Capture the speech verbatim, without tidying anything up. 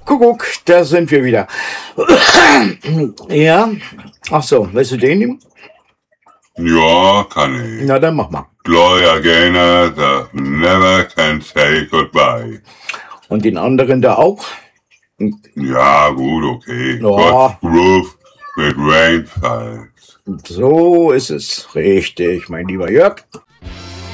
Kuckuck, da sind wir wieder. Ja, ach so, willst du den nehmen? Ja, kann ich. Na, dann mach mal. Gloria Gaynor, that never can say goodbye. Und den anderen da auch? Ja, gut, okay. Ja. God's Groove mit Rainfalls. So ist es. Richtig, mein lieber Jörg.